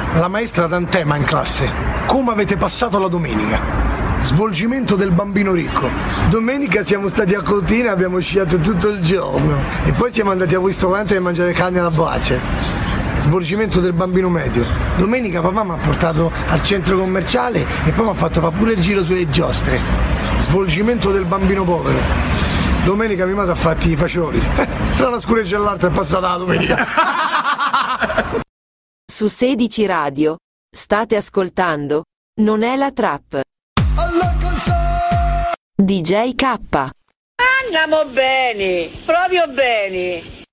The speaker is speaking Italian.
La maestra dà un tema in classe. Come avete passato la domenica? Svolgimento del bambino ricco. Domenica siamo stati a Cortina e abbiamo sciato tutto il giorno. E poi siamo andati a un ristorante a mangiare carne alla brace. Svolgimento del bambino medio. Domenica papà mi ha portato al centro commerciale e poi mi ha fatto fare pure il giro sulle giostre. Svolgimento del bambino povero. Domenica mia madre ha fatto i fagioli. Tra una scureggia e l'altra è passata la domenica. Su 16 Radio state ascoltando Non è la trap. DJ K. Andiamo bene, proprio bene.